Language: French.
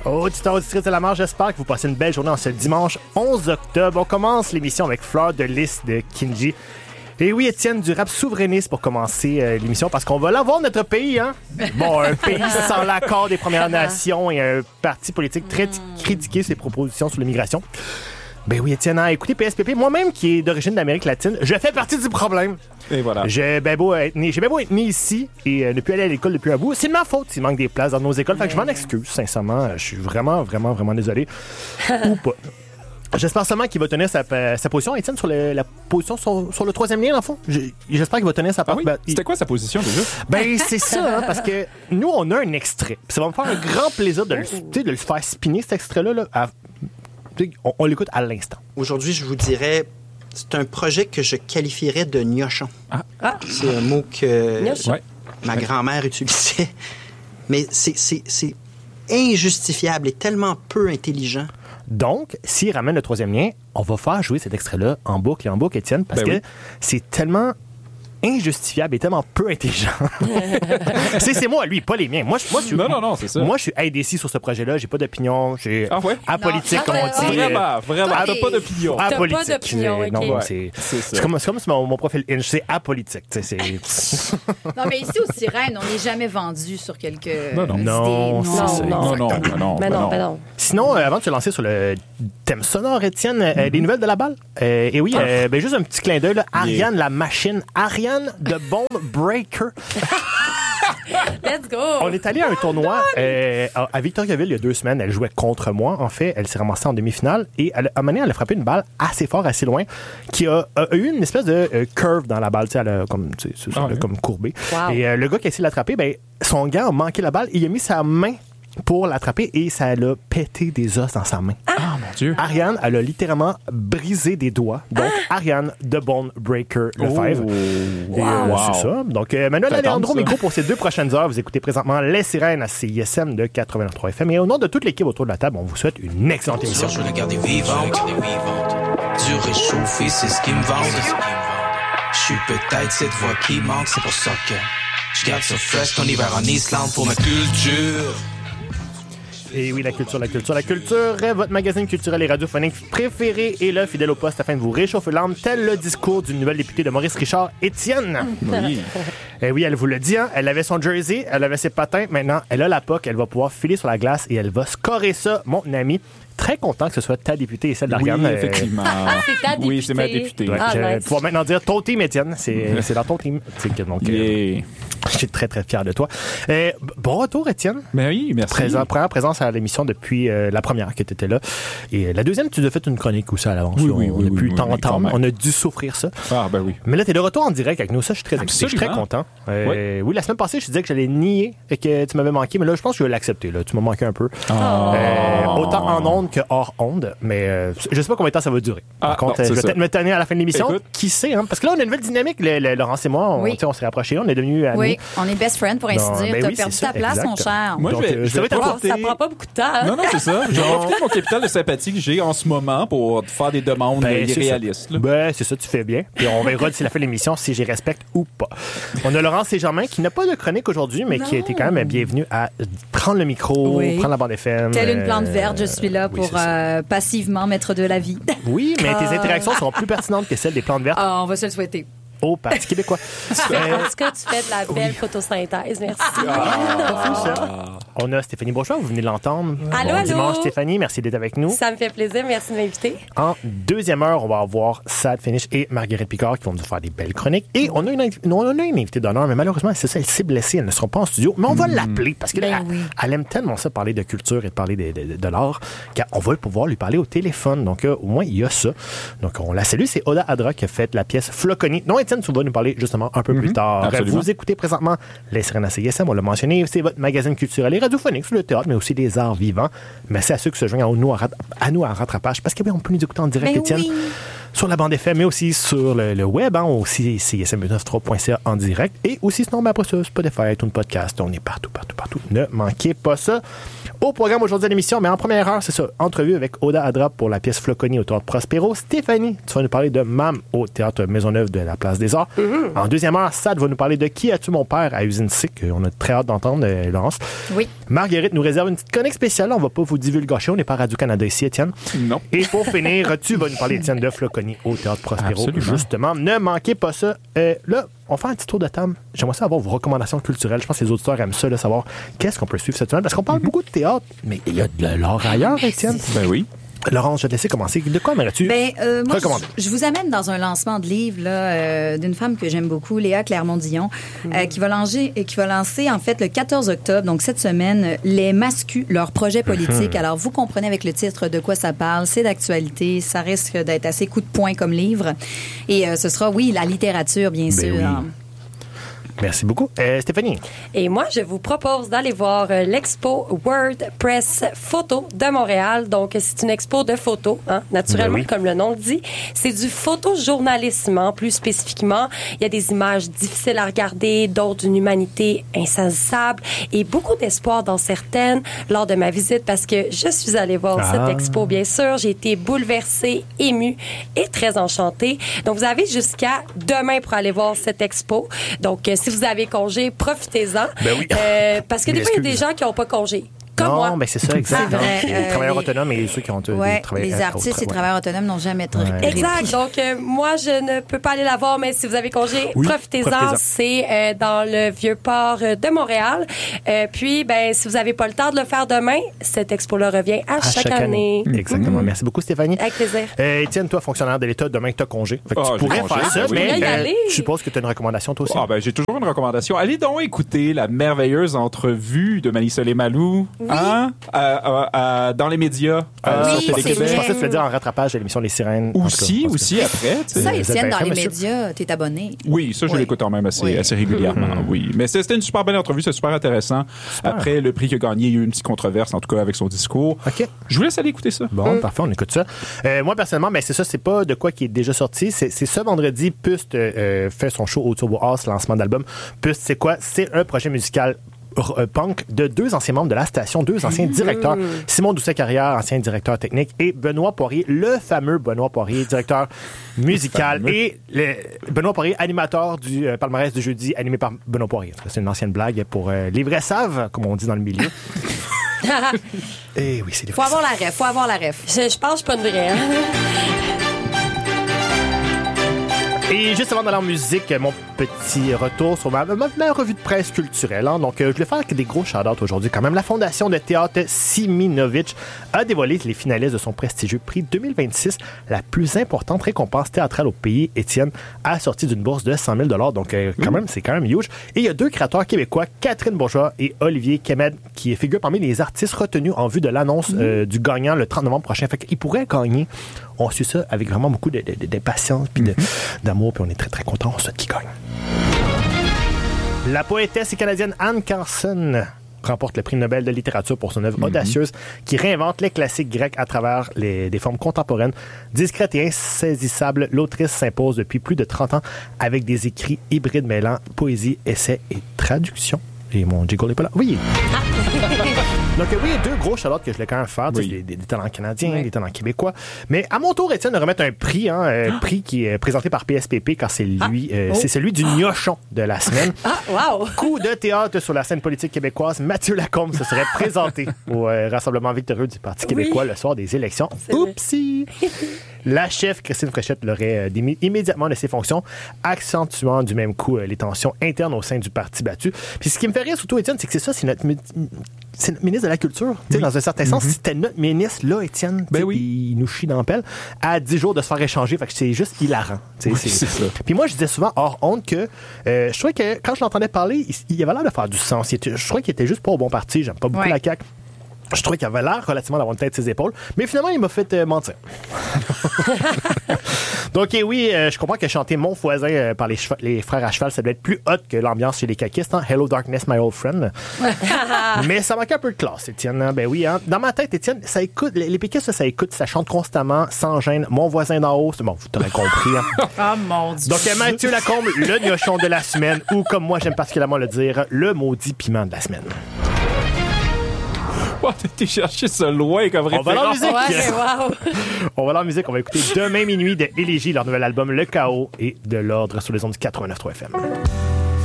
Auditeurs, auditrices de la marge, j'espère que vous passez une belle journée en ce dimanche 11 octobre. On commence l'émission avec Fleur de Lys de Kinji. Et oui, Étienne, du rap souverainiste pour commencer l'émission, parce qu'on va l'avoir, notre pays, hein? Bon, un pays sans l'accord des Premières Nations et un parti politique très critiqué ses propositions sur l'immigration. Ben oui, Étienne, écoutez, PSPP, moi-même qui est d'origine d'Amérique latine, je fais partie du problème. Et voilà. J'ai bien beau être né ici et ne plus aller à l'école depuis un bout. C'est de ma faute s'il manque des places dans nos écoles. Fait que je m'en excuse, sincèrement. Je suis vraiment désolé. Ou pas. J'espère seulement qu'il va tenir sa position, Étienne, sur la position sur le troisième lien, en fond. J'espère qu'il va tenir sa part. Ah oui? C'était quoi sa position, déjà? Ben, c'est ça, hein, parce que nous, on a un extrait. Puis ça va me faire un grand plaisir de le faire spinner, cet extrait-là. Là, on l'écoute à l'instant. Aujourd'hui, je vous dirais, c'est un projet que je qualifierais de gnochon. C'est un mot que ma grand-mère utilisait. Mais c'est injustifiable et tellement peu intelligent. Donc, s'il ramène le troisième lien, on va faire jouer cet extrait-là en boucle, Étienne, parce que c'est tellement injustifiable et tellement peu intelligent. c'est moi, lui, pas les miens. Moi, je suis. Non, c'est ça. Moi, je suis indécis sur ce projet-là. J'ai pas d'opinion. J'ai apolitique, comme on dit. Vraiment. T'as pas d'opinion. Apolitique. T'as pas d'opinion, OK. Non, c'est comme sur mon profil Inch. C'est apolitique. Non, mais ici, au Sirène, on n'est jamais vendu sur quelques idées. Non. Sinon, avant de se lancer sur le thème sonore, Étienne, des nouvelles de la balle. Et oui, juste un petit clin d'œil. Là, Ariane, la machine. Ariane de Bone Breaker. Let's go! On est allé à un tournoi à Victoriaville il y a 2 semaines. Elle jouait contre moi. En fait, elle s'est ramassée en demi-finale et à un moment donné, elle a frappé une balle assez fort, assez loin, qui a eu une espèce de curve dans la balle. Elle a comme courbé. Wow. Et le gars qui a essayé de l'attraper, son gars a manqué la balle. Il a mis sa main pour l'attraper et ça l'a pété des os dans sa main. Ah, mon Dieu! Ariane, elle a littéralement brisé des doigts. Donc, Ariane de Bone Breaker Lefebvre. C'est ça. Donc, Manuel Alejandro Micro pour ces 2 prochaines heures. Vous écoutez présentement Les Sirènes à CISM de 89.3 FM. Et au nom de toute l'équipe autour de la table, on vous souhaite une excellente émission. Je veux la garder vivante. Du réchauffé, c'est ce qui me vante. Je suis peut-être cette voix qui manque. C'est pour ça que je garde ça fresh ton hiver en Islande pour ma culture. Et oui, la culture, votre magazine culturel et radiophonique préféré est là, fidèle au poste afin de vous réchauffer l'âme, tel le discours d'une nouvelle députée de Maurice Richard, Étienne. Oui. Et oui, elle vous l'a dit, hein, elle avait son jersey, elle avait ses patins, maintenant elle a la POC, elle va pouvoir filer sur la glace et elle va scorer ça, mon ami. Très content que ce soit ta députée et celle d'Ariane. Oui, effectivement. C'est ta députée. Oui, c'est ma députée. Ouais, je vais pouvoir maintenant dire ton team, Étienne. C'est dans ton team. Donc, je suis très, très fier de toi. Bon retour, Étienne. Ben oui, merci. Première présence à l'émission depuis la première que tu étais là. Et la deuxième, tu as fait une chronique aussi à l'avance. Oui, on a pu t'entendre. On a dû souffrir ça. Ah, ben oui. Mais là, tu es de retour en direct avec nous. Ça, je suis très excité. Je suis très content. Oui, la semaine passée, je te disais que j'allais nier et que tu m'avais manqué. Mais là, je pense que je vais l'accepter. Là. Tu m'as manqué un peu. Autant en ondes que hors ondes. Mais je sais pas combien de temps ça va durer. Par contre, je vais peut-être me tenir à la fin de l'émission. Écoute, qui sait, hein? Parce que là, on a une nouvelle dynamique. Laurence et moi, on s'est rapprochés. On est devenus amis. Oui, on est best friends pour ainsi dire. T'as perdu ta place, mon cher. Moi, je vais t'apporter... Ça prend pas beaucoup de temps. Non, c'est ça. Je vais profiter de mon capital de sympathie que j'ai en ce moment pour faire des demandes irréalistes. C'est ça, tu fais bien. Puis on verra d'ici la fin de l'émission si j'y respecte ou pas. On a Laurence et Germain qui n'a pas de chronique aujourd'hui, mais qui a été quand même bienvenue à prendre le micro, prendre la bande FM. Telle une plante verte, je suis là pour passivement mettre de la vie. Oui, mais tes interactions seront plus pertinentes que celles des plantes vertes. On va se le souhaiter. Au Parti québécois. En tout cas, tu fais de la belle photosynthèse. Merci. On a Stéphanie Bourgeois, vous venez de l'entendre. Allô. Dimanche, Stéphanie, merci d'être avec nous. Ça me fait plaisir, merci de m'inviter. En deuxième heure, on va avoir Sad Finish et Marguerite Picard qui vont nous faire des belles chroniques. Et on a une invitée d'honneur, mais malheureusement, c'est ça, elle s'est blessée, elle ne sera pas en studio. Mais on va l'appeler parce qu'elle elle aime tellement ça, parler de culture et de parler de l'art, qu'on va pouvoir lui parler au téléphone. Donc, au moins, il y a ça. Donc, on la salue. C'est Oda Adra qui a fait la pièce Floconi. Non, Étienne, tu vas nous parler justement un peu plus tard. Absolument. Vous écoutez présentement Les Sirènes à CISM, on l'a mentionné, c'est votre magazine culturel et radiophonique sur le théâtre, mais aussi des arts vivants. Merci à ceux qui se joignent à nous en rattrapage, parce qu'on peut nous écouter en direct, Étienne. sur la bande FM, mais aussi sur le web, aussi CISM9.3.ca en direct. Et aussi, sinon, après ça, Spotify, tout le podcast, on est partout. Ne manquez pas ça. Au programme aujourd'hui de l'émission, mais en première heure, c'est ça, entrevue avec Oda Adra pour la pièce Floconi au Théâtre Prospero. Stéphanie, tu vas nous parler de Mam au Théâtre Maisonneuve de la Place des Arts. En deuxième heure, Sad va nous parler de Qui as-tu mon père à Usine C, qu'on a très hâte d'entendre, Laurence. Oui. Marguerite nous réserve une petite chronique spéciale. On va pas vous divulgacher, on n'est pas à Radio-Canada ici, Étienne. Non. Et pour finir, tu vas nous parler, Étienne, de Floconi au Théâtre Prospero. Absolument. Justement, ne manquez pas ça. Là, on fait un petit tour de table. J'aimerais ça avoir vos recommandations culturelles. Je pense que les auditeurs aiment ça, savoir qu'est-ce qu'on peut suivre cette semaine. Parce qu'on parle beaucoup de théâtre, mais il y a de l'art ailleurs, Étienne. Ben oui. Laurence, je vais te laisser commencer. De quoi aimerais-tu recommander? Je vous amène dans un lancement de livre là, d'une femme que j'aime beaucoup, Léa Clermont-Dion, qui va lancer en fait le 14 octobre, donc cette semaine, Les Mascus, leur projet politique. Alors, vous comprenez avec le titre de quoi ça parle. C'est d'actualité. Ça risque d'être assez coup de poing comme livre. Et ce sera, oui, la littérature, bien sûr. Oui. Merci beaucoup. Stéphanie? Et moi, je vous propose d'aller voir l'expo WordPress Photo de Montréal. Donc, c'est une expo de photos, naturellement, comme le nom le dit. C'est du photojournalisme, plus spécifiquement. Il y a des images difficiles à regarder, d'autres d'une humanité insaisissable et beaucoup d'espoir dans certaines lors de ma visite parce que je suis allée voir cette expo, bien sûr. J'ai été bouleversée, émue et très enchantée. Donc, vous avez jusqu'à demain pour aller voir cette expo. Donc, si vous avez congé, profitez-en. Ben oui. Parce que des fois, il y a des gens qui n'ont pas congé. Comme non, moi. mais c'est ça, exact. C'est vrai. Les travailleurs autonomes et ceux qui ont des travailleurs les artistes et travailleurs autonomes n'ont jamais été Exact. Donc, moi, je ne peux pas aller la voir, mais si vous avez congé, profitez-en. C'est dans le Vieux-Port de Montréal. Puis, si vous n'avez pas le temps de le faire demain, cette expo-là revient à chaque année. Exactement. Merci beaucoup, Stéphanie. Avec plaisir. Étienne, toi, fonctionnaire de l'État, demain que tu as congé. Fait que tu pourrais faire ça, mais je suppose que tu as une recommandation, toi aussi. J'ai toujours une recommandation. Allez donc écouter la merveilleuse entrevue de Marie-Soleil Malou. Oui. Dans les médias. sur Télé-Québec. vrai. Je pensais que tu veux dire en rattrapage de l'émission Les Sirènes. Aussi après. Ça, Étienne, dans les monsieur. médias, t'es abonné. Oui, ça, je l'écoute quand même assez régulièrement. Oui. Mais c'était une super belle entrevue, c'est super intéressant. Super. Après le prix qu'il a gagné, il y a eu une petite controverse, en tout cas, avec son discours. OK. Je vous laisse aller écouter ça. Bon, parfait, on écoute ça. Moi, personnellement, c'est ça, c'est pas de quoi qui est déjà sorti. C'est ce vendredi, Pust fait son show au Turbo House, lancement d'album. Pust, c'est quoi? C'est un projet musical punk de deux anciens membres de la station, deux anciens directeurs, Simon Doucet-Carrière, ancien directeur technique, et Benoît Poirier, le fameux Benoît Poirier, directeur musical, et Benoît Poirier, animateur du palmarès du jeudi, animé par Benoît Poirier. C'est une ancienne blague pour les vrais savent, comme on dit dans le milieu. Et oui, c'est des Faut avoir la ref. Je pense que je suis pas une vraie. Et juste avant d'aller en musique, mon petit retour sur ma revue de presse culturelle. Donc, je voulais faire des gros shout-outs aujourd'hui. Quand même, la Fondation de théâtre Siminovitch a dévoilé les finalistes de son prestigieux prix 2026, la plus importante récompense théâtrale au pays. Étienne a sorti d'une bourse de 100 000 $. Donc, c'est quand même huge. Et il y a deux créateurs québécois, Catherine Bourgeois et Olivier Kemed, qui figurent parmi les artistes retenus en vue de l'annonce du gagnant le 30 novembre prochain. Fait qu'ils pourraient gagner. On suit ça avec vraiment beaucoup de patience puis d'amour, puis on est très, très contents. On souhaite qu'ils gagnent. La poétesse et canadienne Anne Carson remporte le prix Nobel de littérature pour son œuvre audacieuse qui réinvente les classiques grecs à travers des formes contemporaines. Discrète et insaisissable, l'autrice s'impose depuis plus de 30 ans avec des écrits hybrides mêlant poésie, essai et traduction. Et mon jiggle n'est pas là. Oui! Donc, oui, il y a deux gros shout-outs que je voulais quand même faire. Des talents canadiens, des talents québécois. Mais à mon tour, Étienne, de remettre un prix, prix qui est présenté par PSPP, car c'est lui, c'est celui du gnochon de la semaine. Wow! Coup de théâtre sur la scène politique québécoise. Mathieu Lacombe se serait présenté au Rassemblement victorieux du Parti québécois le soir des élections. Oupsie! La chef Christine Fréchette l'aurait démis immédiatement de ses fonctions, accentuant du même coup les tensions internes au sein du parti battu. Puis ce qui me fait rire surtout, Étienne, c'est que c'est notre ministre de la Culture. Dans un certain sens, c'était notre ministre, là, Étienne. Il nous chie dans la pelle à 10 jours de se faire échanger. Fait que c'est juste hilarant. C'est ça. Puis moi, je disais souvent hors honte que je trouvais que quand je l'entendais parler, il avait l'air de faire du sens. Je trouvais qu'il était juste pas au bon parti. J'aime pas beaucoup la CAQ. Je trouvais qu'il avait l'air relativement d'avoir une tête de ses épaules, mais finalement, il m'a fait mentir. Donc, oui, je comprends que chanter Mon voisin par les frères à cheval, ça doit être plus hot que l'ambiance chez les caquistes. Hein? Hello Darkness, my old friend. Mais ça manque un peu de classe, Étienne. Ben oui, hein? Dans ma tête, Étienne, ça écoute, les péquistes, ça écoute, ça chante constamment, sans gêne. Mon voisin d'en haut, c'est bon, vous t'aurez compris. Hein? Oh mon Dieu. Donc, Mathieu Lacombe, le gnochon de la semaine, ou comme moi, j'aime particulièrement le dire, le maudit piment de la semaine. T'es cherché ça loin comme référence. On va dans la musique. Ouais, wow. On va dans la musique. On va écouter Demain minuit de Élégie, leur nouvel album Le Chaos et de l'ordre sur les ondes du 89.3 FM.